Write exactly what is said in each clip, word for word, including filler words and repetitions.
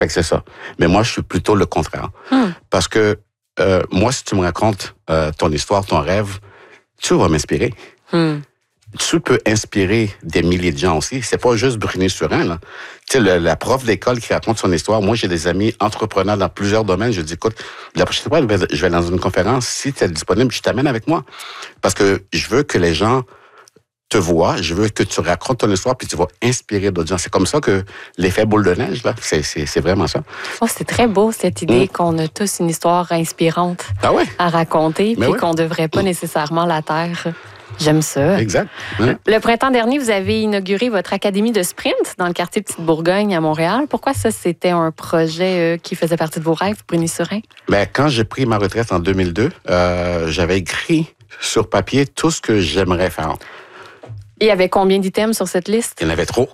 Fait que c'est ça. Mais moi, je suis plutôt le contraire. Hmm. Parce que euh, moi, si tu me racontes euh, ton histoire, ton rêve, tu vas m'inspirer. Hmm. Tu peux inspirer des milliers de gens aussi. C'est pas juste Bruny Surin, là. Tu sais, le, la prof d'école qui raconte son histoire. Moi, j'ai des amis entrepreneurs dans plusieurs domaines. Je dis, écoute, la prochaine fois, je vais dans une conférence. Si tu es disponible, je t'amène avec moi. Parce que je veux que les gens te voient. Je veux que tu racontes ton histoire puis tu vas inspirer d'autres gens. C'est comme ça que l'effet boule de neige, là, c'est, c'est, c'est vraiment ça. Oh, c'est très beau, cette idée mmh. qu'on a tous une histoire inspirante ah ouais? à raconter puis oui. qu'on ne devrait pas nécessairement la taire. J'aime ça. Exact. Hein? Le printemps dernier, vous avez inauguré votre académie de sprint dans le quartier Petite-Bourgogne à Montréal. Pourquoi ça, c'était un projet euh, qui faisait partie de vos rêves, Bruny Surin? Bien, quand j'ai pris ma retraite en deux mille deux, euh, j'avais écrit sur papier tout ce que j'aimerais faire. Il y avait combien d'items sur cette liste? Il y en avait trop.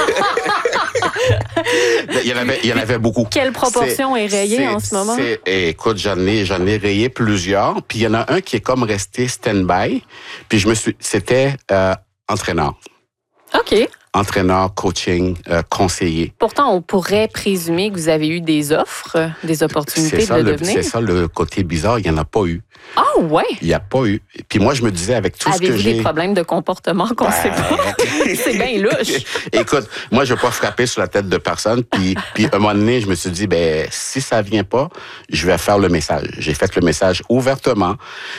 il, y en avait, il y en avait beaucoup. Quelle proportion c'est, est rayée c'est, en ce moment? C'est, écoute, j'en ai, j'en ai rayé plusieurs. Puis il y en a un qui est comme resté stand-by. Puis je me suis... C'était euh, entraîneur. OK. Entraîneur, coaching, euh, conseiller. Pourtant, on pourrait présumer que vous avez eu des offres, des opportunités c'est ça, de le, devenir. C'est ça le côté bizarre, il n'y en a pas eu. Ah oh, ouais? Il n'y a pas eu. Puis moi, je me disais avec tout Avez-vous ce que j'ai... des problèmes de comportement qu'on ne ben... sait pas? C'est bien louche. Écoute, moi, je ne veux pas frapper sur la tête de personne. Puis, puis un moment donné, je me suis dit, ben si ça ne vient pas, je vais faire le message. J'ai fait le message ouvertement.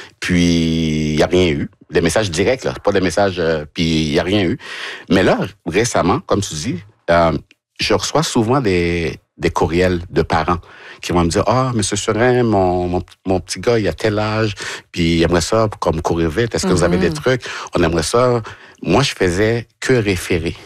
Puis, il n'y a rien eu. Des messages directs, là, pas des messages... Euh, puis, il n'y a rien eu. Mais là, récemment, comme tu dis, euh, je reçois souvent des, des courriels de parents qui vont me dire « Ah, oh, monsieur Surin, mon, mon, mon petit gars, il a tel âge, puis il aimerait ça comme courir vite. Est-ce que mm-hmm. vous avez des trucs? On aimerait ça. » Moi, je faisais que référer.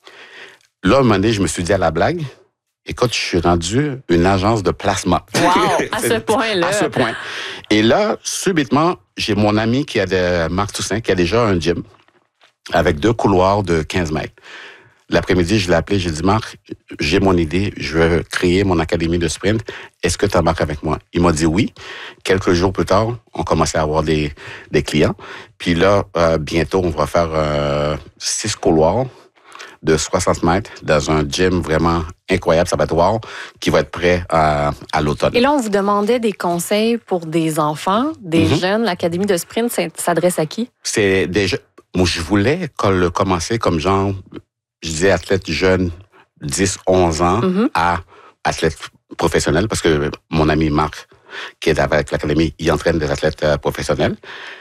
Là, un moment donné, je me suis dit à la blague, écoute, je suis rendu une agence de placement. Wow! À ce point-là. À ce point. Et là, subitement, j'ai mon ami qui a de, Marc Toussaint, qui a déjà un gym avec deux couloirs de quinze mètres. L'après-midi, je l'ai appelé, j'ai dit, Marc, j'ai mon idée, je veux créer mon académie de sprint. Est-ce que tu embarques avec moi? Il m'a dit oui. Quelques jours plus tard, on commençait à avoir des, des clients. Puis là, euh, bientôt, on va faire euh, six couloirs de soixante mètres dans un gym vraiment incroyable, ça va être wow, qui va être prêt à, à l'automne. Et là, on vous demandait des conseils pour des enfants, des mm-hmm. jeunes. L'Académie de sprint, ça s'adresse à qui? C'est des jeunes. Moi, je voulais commencer comme genre, je disais athlète jeune, dix, onze ans, mm-hmm. à athlète professionnel, parce que mon ami Marc, qui est avec l'Académie, il entraîne des athlètes professionnels.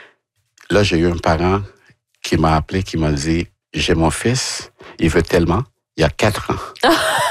Là, j'ai eu un parent qui m'a appelé, qui m'a dit, j'ai mon fils, il veut tellement, il y a quatre ans.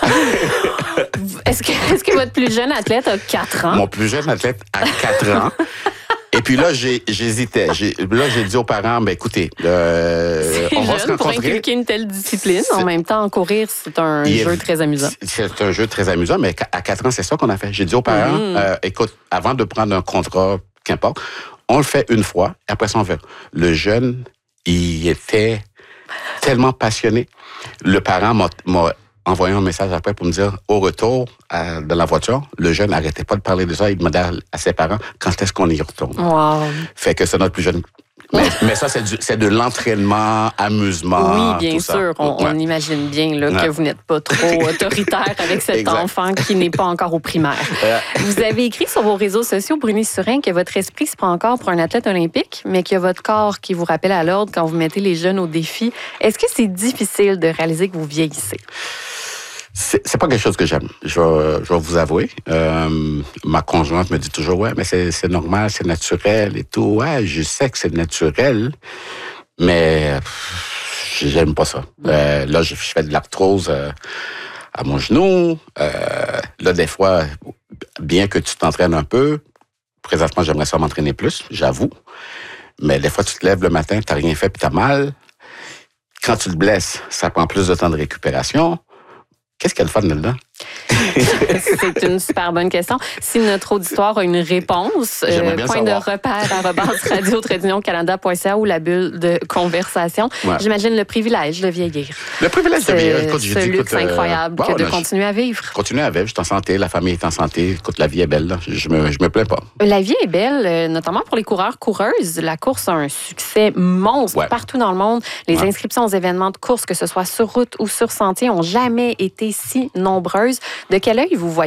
est-ce que, est-ce que votre plus jeune athlète a quatre ans? Mon plus jeune athlète a quatre ans. Et puis là, j'ai, j'hésitais. J'ai, là, j'ai dit aux parents, ben écoutez, euh, on va jeune se rencontrer. Pour inculquer une telle discipline. C'est... En même temps, courir, c'est un il jeu est... très amusant. C'est un jeu très amusant, mais à quatre ans, c'est ça qu'on a fait. J'ai dit aux parents, mmh. euh, écoute, avant de prendre un contrat, qu'importe, on le fait une fois, et après ça, on fait. Le jeune, il était tellement passionné. Le parent m'a, m'a envoyé un message après pour me dire, au retour à, dans la voiture, le jeune n'arrêtait pas de parler de ça. Il demandait à, à ses parents, quand est-ce qu'on y retourne? Wow. Fait que c'est notre plus jeune. Mais, mais ça, c'est, du, c'est de l'entraînement, amusement. Oui, bien tout sûr. Ça. On, ouais. on imagine bien là, ouais. que vous n'êtes pas trop autoritaire avec cet exact. enfant qui n'est pas encore au primaire. Euh. Vous avez écrit sur vos réseaux sociaux, Bruny Surin, que votre esprit se prend encore pour un athlète olympique, mais qu'il y a votre corps qui vous rappelle à l'ordre quand vous mettez les jeunes au défi. Est-ce que c'est difficile de réaliser que vous vieillissez? C'est, c'est pas quelque chose que j'aime, je vais, je vais vous avouer. Euh, ma conjointe me dit toujours, ouais, mais c'est, c'est normal, c'est naturel et tout. Ouais, je sais que c'est naturel, mais pff, j'aime pas ça. Mmh. Euh, là, je, je fais de l'arthrose euh, à mon genou. Euh, là, des fois, bien que tu t'entraînes un peu, présentement, j'aimerais ça m'entraîner plus, j'avoue. Mais des fois, tu te lèves le matin, t'as rien fait puis t'as mal. Quand tu te blesses, ça prend plus de temps de récupération. Qu'est-ce qu'il y a de fun là-dedans? C'est une super bonne question. Si notre auditoire a une réponse, euh, point de repère arobase radio trait d'union canada point c a ou la bulle de conversation. Ouais. J'imagine le privilège de vieillir. Le privilège de vieillir. Écoute, ce luxe écoute, incroyable euh, que bon, de là, continuer à vivre. Continuer à vivre. Je suis en santé, la famille est en santé. Écoute, la vie est belle. Là. Je me, je me plains pas. La vie est belle, notamment pour les coureurs, coureuses. La course a un succès monstre ouais. partout dans le monde. Les ouais. inscriptions aux événements de course, que ce soit sur route ou sur sentier, ont jamais été si nombreuses. De quel œil vous voyez